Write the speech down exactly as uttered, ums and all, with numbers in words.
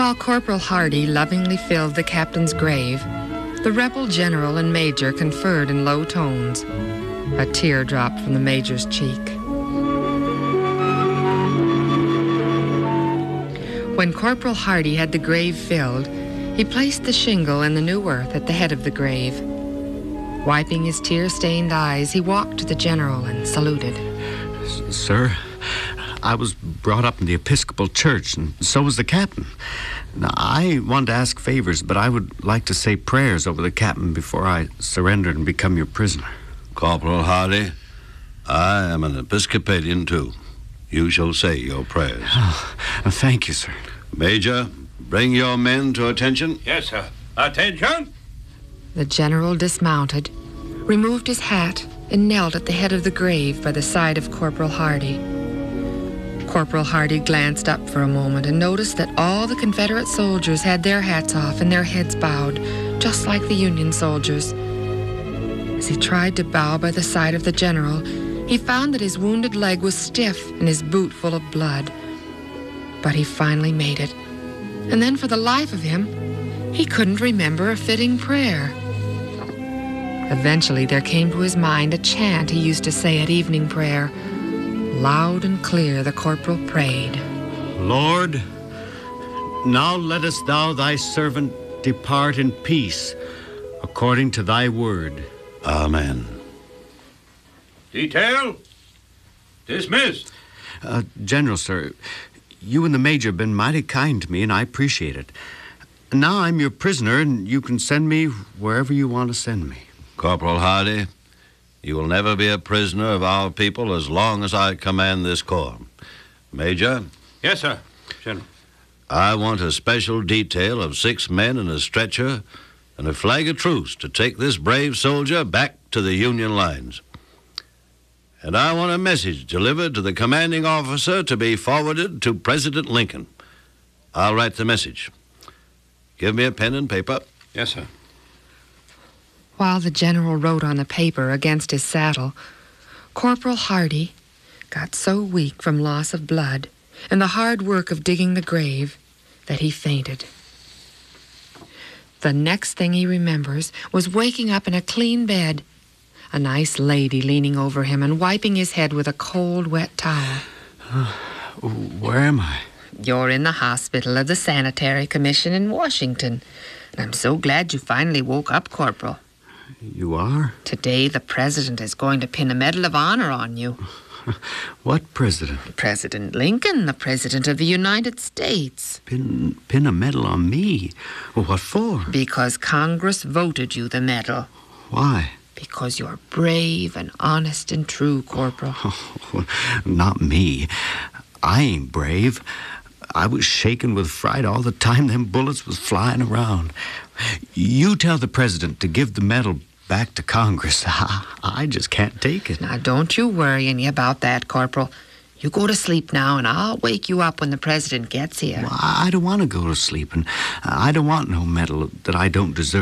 While Corporal Hardy lovingly filled the captain's grave, the rebel general and major conferred in low tones. A tear dropped from the major's cheek. When Corporal Hardy had the grave filled, he placed the shingle and the new earth at the head of the grave. Wiping his tear-stained eyes, he walked to the general and saluted. Sir, I was brought up in the Episcopal Church, and so was the captain. Now, I want to ask favors, but I would like to say prayers over the captain before I surrender and become your prisoner. Corporal Hardy, I am an Episcopalian, too. You shall say your prayers. Oh, thank you, sir. Major, bring your men to attention. Yes, sir. Attention! The general dismounted, removed his hat, and knelt at the head of the grave by the side of Corporal Hardy. Corporal Hardy glanced up for a moment and noticed that all the Confederate soldiers had their hats off and their heads bowed, just like the Union soldiers. As he tried to bow by the side of the general, he found that his wounded leg was stiff and his boot full of blood. But he finally made it. And then for the life of him, he couldn't remember a fitting prayer. Eventually, there came to his mind a chant he used to say at evening prayer. Loud and clear the corporal prayed. Lord, now lettest thou thy servant depart in peace, according to thy word. Amen. Detail, dismissed. Uh, General, sir, you and the major have been mighty kind to me, and I appreciate it. Now I'm your prisoner, and you can send me wherever you want to send me. Corporal Hardy, you will never be a prisoner of our people as long as I command this corps. Major? Yes, sir, General. I want a special detail of six men in a stretcher and a flag of truce to take this brave soldier back to the Union lines. And I want a message delivered to the commanding officer to be forwarded to President Lincoln. I'll write the message. Give me a pen and paper. Yes, sir. While the general wrote on the paper against his saddle, Corporal Hardy got so weak from loss of blood and the hard work of digging the grave that he fainted. The next thing he remembers was waking up in a clean bed, a nice lady leaning over him and wiping his head with a cold, wet towel. Uh, where am I? You're in the hospital of the Sanitary Commission in Washington. And I'm so glad you finally woke up, Corporal. You are? Today, the president is going to pin a Medal of Honor on you. What president? President Lincoln, the President of the United States. Pin, pin a medal on me? Well, what for? Because Congress voted you the medal. Why? Because you're brave and honest and true, Corporal. Oh, not me. I ain't brave. I was shaking with fright all the time them bullets was flying around. You tell the president to give the medal back to Congress. I, I just can't take it. Now, don't you worry any about that, Corporal. You go to sleep now, and I'll wake you up when the president gets here. Well, I don't want to go to sleep, and I don't want no medal that I don't deserve.